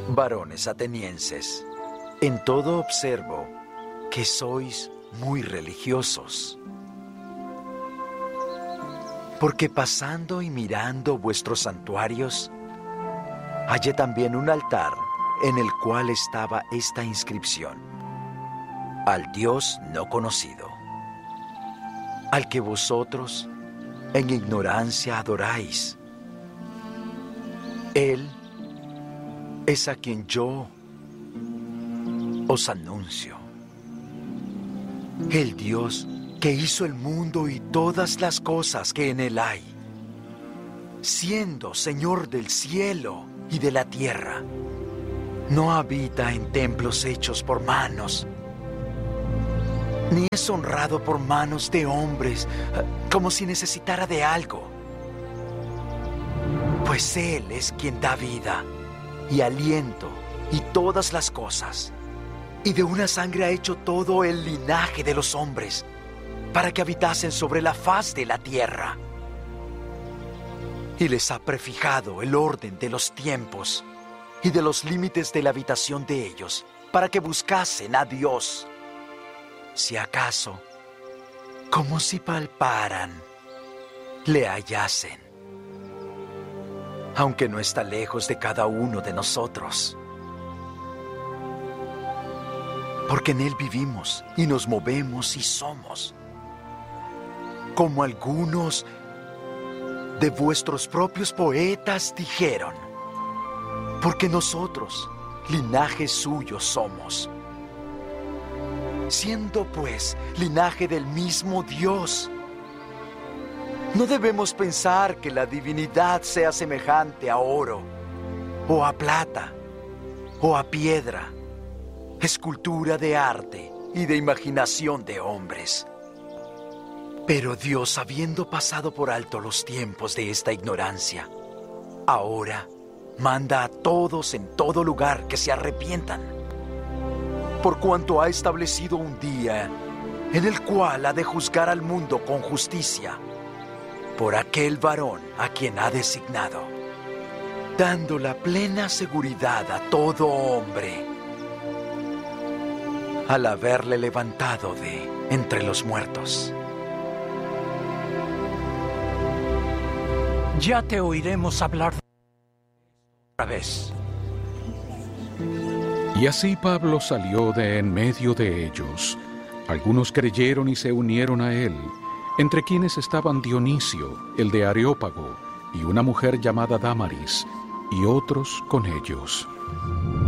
Varones atenienses, en todo observo que sois muy religiosos. Porque pasando y mirando vuestros santuarios, hallé también un altar en el cual estaba esta inscripción: al Dios no conocido, al que vosotros en ignorancia adoráis. Él es a quien yo os anuncio. El Dios que hizo el mundo y todas las cosas que en él hay, siendo Señor del cielo y de la tierra, no habita en templos hechos por manos, ni es honrado por manos de hombres, como si necesitara de algo. Pues Él es quien da vida y aliento y todas las cosas, y de una sangre ha hecho todo el linaje de los hombres, para que habitasen sobre la faz de la tierra. Y les ha prefijado el orden de los tiempos y de los límites de la habitación de ellos, para que buscasen a Dios, si acaso, como si palparan, le hallasen, aunque no está lejos de cada uno de nosotros. Porque en Él vivimos y nos movemos y somos, como algunos de vuestros propios poetas dijeron, porque nosotros, linaje suyo somos. Siendo pues linaje del mismo Dios, no debemos pensar que la divinidad sea semejante a oro, o a plata, o a piedra, escultura de arte y de imaginación de hombres. Pero Dios, habiendo pasado por alto los tiempos de esta ignorancia, ahora manda a todos en todo lugar que se arrepientan, por cuanto ha establecido un día en el cual ha de juzgar al mundo con justicia, por aquel varón a quien ha designado, dando la plena seguridad a todo hombre, al haberle levantado de entre los muertos. Ya te oiremos hablar otra vez. Y así Pablo salió de en medio de ellos. Algunos creyeron y se unieron a él, entre quienes estaban Dionisio, el de Areópago, y una mujer llamada Dámaris, y otros con ellos.